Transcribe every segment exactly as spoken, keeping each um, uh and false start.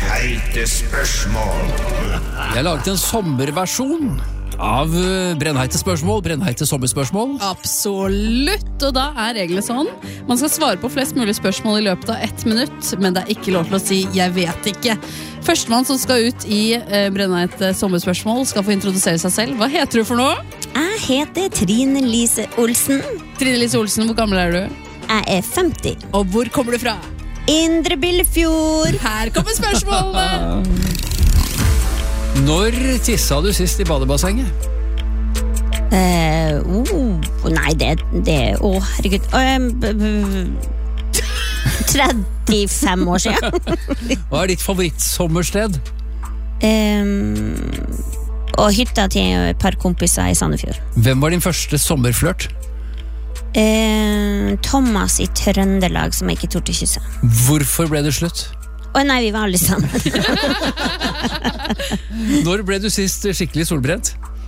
Brennheite spørsmål. Jeg har laget en sommerversjon av brennheite spørsmål, brennheite sommerspørsmål. Absolutt, og da er reglene sånn. Man skal svare på flest mulig spørsmål i løpet av ett minutt, men det er ikke lov til å si «jeg vet ikke». Førstemann som skal ut i eh, brennheite sommerspørsmål skal få introdusere seg selv. Hva heter du for noe? Jeg heter Trine Lise Olsen. Trine Lise Olsen, hvor gammel er du? Jeg er femti. Og hvor kommer du fra? Indre Billefjord. Her kommer spørsmålene! Når tissa du sist i badebassenget? Uh, oh, nei, det, det Å, oh, herregud um, b, b, trettifem år siden. Hva er ditt favorittsommersted? Um, og hytta til et par kompiser i Sandefjord. Hvem var din første sommerflørt? Uh, Thomas i Trøndelag, som jeg ikke torde kysse. Hvorfor ble det slutt? Å nei, vi var alle sammen. Når ble du sist skikkelig solbrent?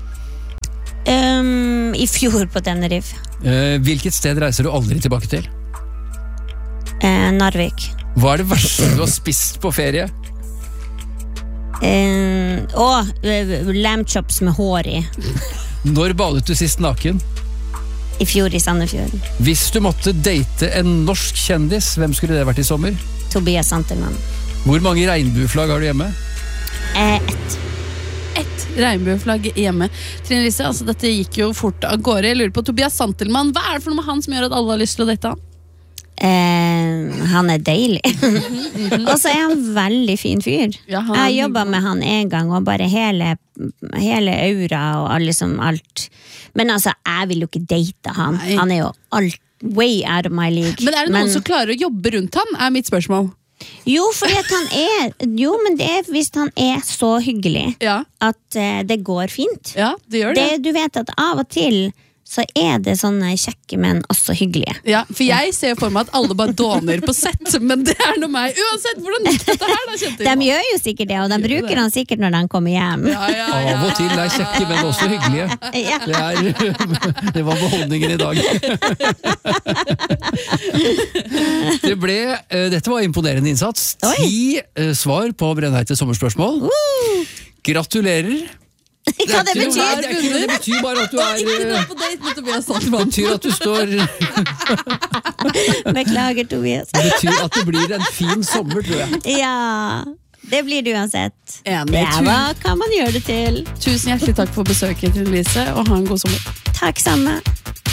Um, I fjor på Tenerife. Uh, hvilket sted reiser du aldri tilbake til? Uh, Narvik. Hva er det verste du har spist på ferie? Uh, å, uh, lamb chops med hår i. Når badet du sist naken? I fjor i Sandefjord. Hvis du måtte date en norsk kjendis, hvem skulle det vært i sommer? Tobias Santelmann. Hvor mange regnbueflagg har du hjemme? Eh, ett. Ett regnbueflagg hjemme. Trine Lise, altså dette gikk jo fort av gårde. Jeg lurer på Tobias Santelmann. Hva er det for noe med han som gjør at alle har lyst til å date han? Eh, han er deilig. Og så er han veldig fin fyr. Ja, han er jeg jobbet med han en gang, og bare hele, hele aura og liksom alt. Men altså, jeg vil jo ikke date han. Nei. Han er jo alt way out of my league. Men er det noen men, som klarer å jobbe rundt han, er mitt spørsmål. Jo, fordi at han er Jo, men det er hvis han er så hyggelig Ja, at uh, det går fint. ja det gjør det. det. Du vet at av og til så er det sånne kjekke, men også hyggelige. Ja, for jeg ser for meg at alle bare dåner på sett, men det er noe meg. Uansett, hvordan gikk dette her da, kjente De jeg? gjør jo sikkert det, og de bruker han sikkert når de kommer hjem. Ja, ja, ja. Av og til er kjekke, men også hyggelige. Ja. Det, er, det var beholdningen i dag. Det ble, uh, dette var imponerende innsats. Oi. Ti uh, svar på brennheite sommerspørsmål. Uh, Gratulerer. hva det er ikke noe- betyr? Det, er ikke noe- det betyr bare at du er Ikke dra uh, på date med Tobias Det Santelmann. betyr at du står Det Beklager, Tobias. betyr at det blir en fin sommer, tror jeg. Ja, det blir det uansett. Enig. Ja, hva kan man gjøre det til? Tusen hjertelig takk for besøket, Trine Lise, og ha en god sommer. Takk samme.